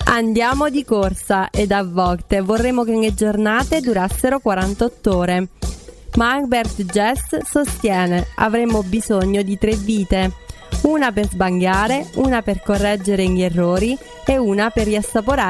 Andiamo di corsa ed a volte vorremmo che le giornate durassero 48 ore. Ma Albert Jess sostiene avremmo bisogno di 3 vite, una per sbagliare, una per correggere gli errori e una per riassaporare